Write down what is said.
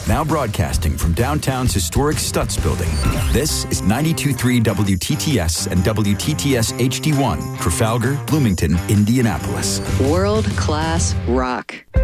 Now broadcasting from downtown's historic Stutz building, this is 92.3 WTTS and WTTS HD1, Trafalgar, Bloomington, Indianapolis. World-class rock.